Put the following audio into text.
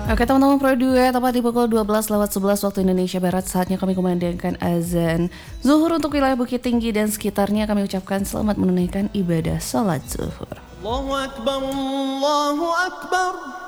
Oke teman-teman Pro Duet, tepat di pukul 12:11 waktu Indonesia Barat, saatnya kami kumandangkan azan zuhur untuk wilayah Bukit Tinggi dan sekitarnya. Kami ucapkan selamat menunaikan ibadah salat zuhur. Allahu Akbar, Allahu Akbar.